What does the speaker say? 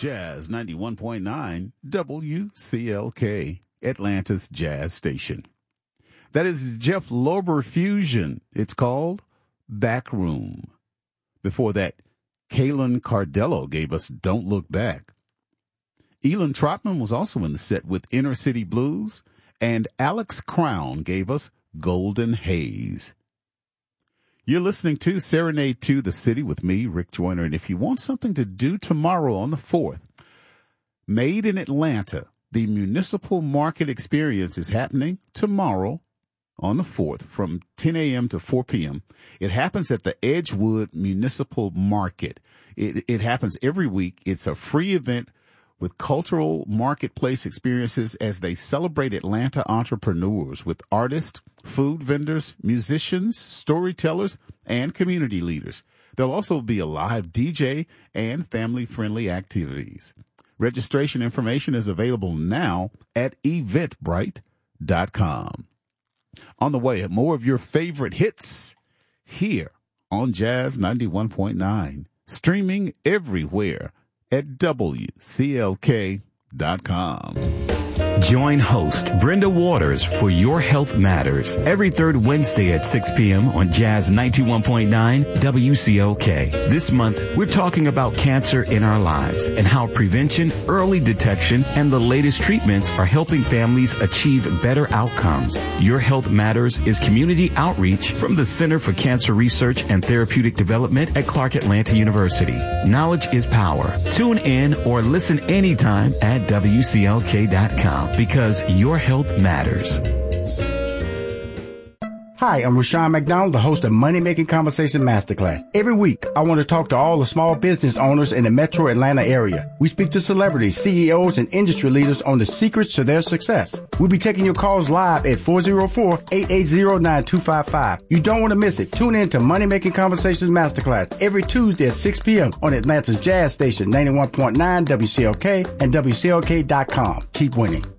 Jazz 91.9 WCLK, Atlanta's Jazz Station. That is Jeff Lorber Fusion. It's called Backroom. Before that, Kalen Cardello gave us Don't Look Back. Elon Trotman was also in the set with Inner City Blues, and Alex Crown gave us Golden Haze. You're listening to Serenade to the City with me, Rick Joyner, and if you want something to do tomorrow on the 4th, Made in Atlanta, the Municipal Market Experience is happening tomorrow on the 4th from 10 a.m. to 4 p.m. It happens at the Edgewood Municipal Market. It happens every week. It's a free event with cultural marketplace experiences as they celebrate Atlanta entrepreneurs with artists, food vendors, musicians, storytellers, and community leaders. There'll also be a live DJ and family-friendly activities. Registration information is available now at eventbrite.com. On the way, more of your favorite hits here on Jazz 91.9, streaming everywhere at WCLK.com. Join host Brenda Waters for Your Health Matters every third Wednesday at 6 p.m. on Jazz 91.9 WCLK. This month, we're talking about cancer in our lives and how prevention, early detection, and the latest treatments are helping families achieve better outcomes. Your Health Matters is community outreach from the Center for Cancer Research and Therapeutic Development at Clark Atlanta University. Knowledge is power. Tune in or listen anytime at WCLK.com. Because your health matters. Hi, I'm Rashawn McDonald, the host of Money Making Conversation Masterclass. Every week, I want to talk to all the small business owners in the metro Atlanta area. We speak to celebrities, CEOs, and industry leaders on the secrets to their success. We'll be taking your calls live at 404-880-9255. You don't want to miss it. Tune in to Money Making Conversations Masterclass every Tuesday at 6 p.m. on Atlanta's Jazz Station, 91.9 WCLK and WCLK.com. Keep winning.